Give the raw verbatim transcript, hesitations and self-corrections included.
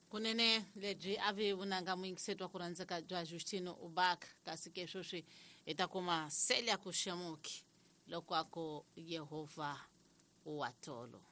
kunene ledzi avi vunanga muingisetu wa kuranzeka bya Justino Ubaka kasi kesho swi itakuma selya kushamuki loko ako Yehova watolo.